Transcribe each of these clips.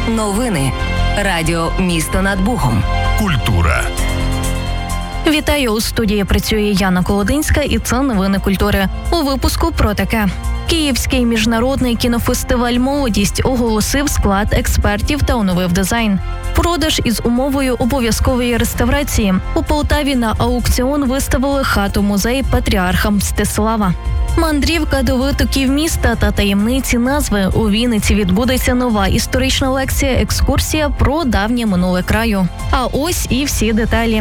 Новини. Радіо «Місто над Богом». Культура. Вітаю, у студії працює Яна Колодинська, і це новини культури. У випуску про таке. Київський міжнародний кінофестиваль «Молодість» оголосив склад експертів та оновив дизайн. Продаж із умовою обов'язкової реставрації. У Полтаві на аукціон виставили хату-музей Патріарха Мстислава. Мандрівка до витоків міста та таємниці назви. У Вінниці відбудеться нова історична лекція-екскурсія про давнє минуле краю. А ось і всі деталі.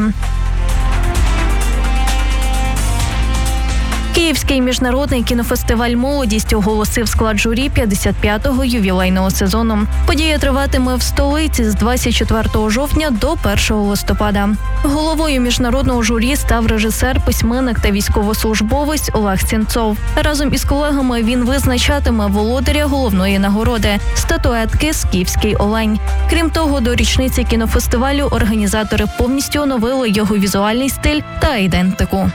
Київський міжнародний кінофестиваль «Молодість» оголосив склад журі 55-го ювілейного сезону. Подія триватиме в столиці з 24 жовтня до 1 листопада. Головою міжнародного журі став режисер, письменник та військовослужбовець Олег Сенцов. Разом із колегами він визначатиме володаря головної нагороди – статуетки «Скіфський олень». Крім того, до річниці кінофестивалю організатори повністю оновили його візуальний стиль та ідентику.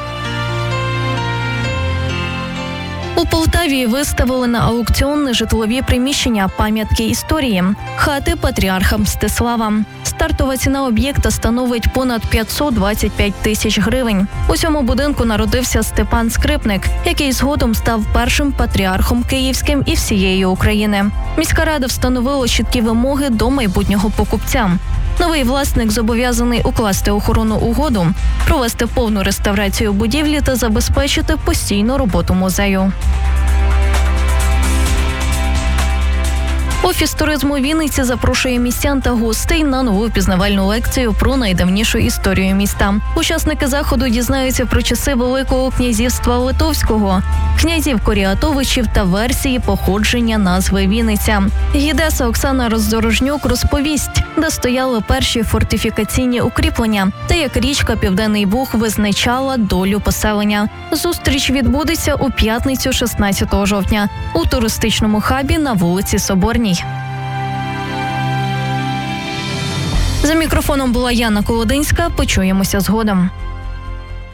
У Полтаві виставили на аукціон нежитлові приміщення пам'ятки історії – хати Патріарха Мстислава. Стартова ціна об'єкта становить понад 525 тисяч гривень. У цьому будинку народився Степан Скрипник, який згодом став першим патріархом київським і всієї України. Міська рада встановила чіткі вимоги до майбутнього покупця. Новий власник зобов'язаний укласти охоронну угоду, провести повну реставрацію будівлі та забезпечити постійну роботу музею. Офіс туризму Вінниці запрошує містян та гостей на нову пізнавальну лекцію про найдавнішу історію міста. Учасники заходу дізнаються про часи Великого князівства Литовського, князів Коріатовичів та версії походження назви Вінниця. Гідеса Оксана Роздорожнюк розповість, де стояли перші фортифікаційні укріплення та як річка Південний Буг визначала долю поселення. Зустріч відбудеться у п'ятницю 16 жовтня у туристичному хабі на вулиці Соборній. За мікрофоном була Яна Колодинська. Почуємося згодом.